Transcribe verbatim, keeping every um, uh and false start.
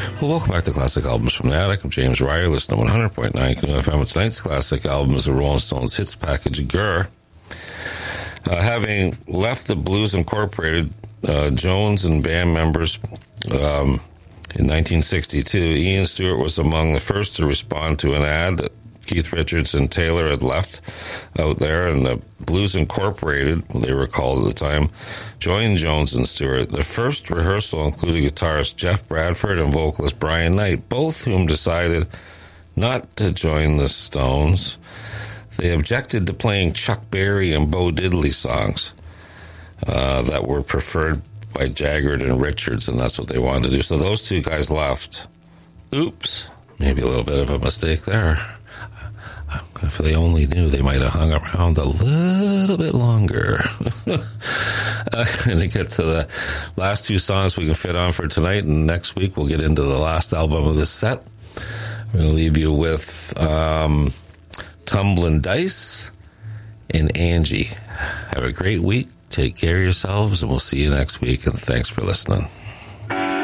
Well, welcome back to Classic Albums from the Attic. I'm James Riley, listening to one hundred point nine Canoe F M. Tonight's classic album is the Rolling Stones hits package, Gurr. Uh, having left the Blues Incorporated, uh, Jones and band members um, in nineteen sixty-two, Ian Stewart was among the first to respond to an ad that Keith Richards and Taylor had left out there, and the Blues Incorporated, they were called at the time, joined Jones and Stewart. The first rehearsal included guitarist Jeff Bradford and vocalist Brian Knight, both whom decided not to join the Stones. They objected to playing Chuck Berry and Bo Diddley songs uh, that were preferred by Jaggard and Richards, and that's what they wanted to do. So those two guys left. Oops, maybe a little bit of a mistake there. If they only knew, they might have hung around a little bit longer. uh, and to get to the last two songs we can fit on for tonight, and next week we'll get into the last album of this set. We're going to leave you with um, Tumblin' Dice and Angie. Have a great week. Take care of yourselves, and we'll see you next week, and thanks for listening.